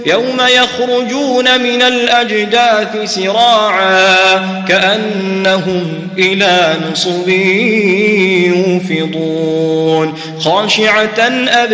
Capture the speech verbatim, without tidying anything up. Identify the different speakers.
Speaker 1: يوم يخرجون من الأجداث سراعا كأنهم إلى نصب يوفضون خاشعة